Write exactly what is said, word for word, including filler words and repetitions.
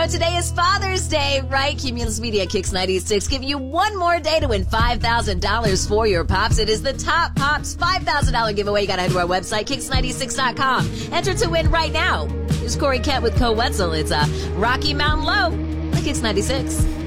Today is Father's Day, right? Cumulus Media Kicks ninety-six give you one more day to win five thousand dollars for your Pops. It is the Top Pops five thousand dollars giveaway. You gotta head to our website, kicks ninety-six dot com. Enter to win right now. Here's Corey Kent with Co Wetzel. It's a Rocky Mountain Low. The Kicks ninety-six.